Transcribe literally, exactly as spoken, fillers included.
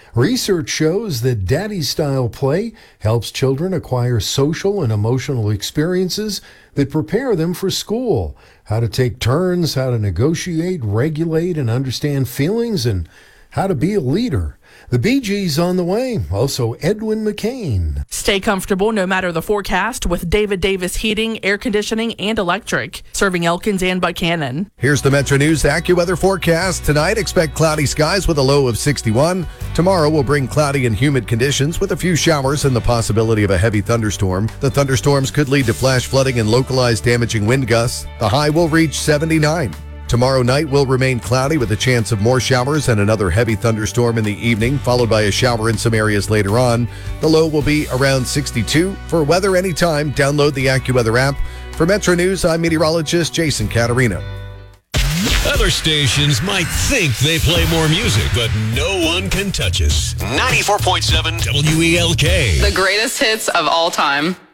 Research shows that daddy-style play helps children acquire social and emotional experiences that prepare them for school, how to take turns, how to negotiate, regulate, and understand feelings, and how to be a leader. The Bee Gees on the way. Also, Edwin McCain. Stay comfortable no matter the forecast with David Davis Heating, Air Conditioning, and Electric, serving Elkins and Buchanan. Here's the Metro News AccuWeather forecast. Tonight, expect cloudy skies with a low of sixty-one. Tomorrow will bring cloudy and humid conditions with a few showers and the possibility of a heavy thunderstorm. The thunderstorms could lead to flash flooding and localized damaging wind gusts. The high will reach seventy-nine. Tomorrow night will remain cloudy with a chance of more showers and another heavy thunderstorm in the evening, followed by a shower in some areas later on. The low will be around sixty-two. For weather anytime, download the AccuWeather app. For Metro News, I'm meteorologist Jason Caterina. Other stations might think they play more music, but no one can touch us. ninety-four point seven W E L K. The greatest hits of all time.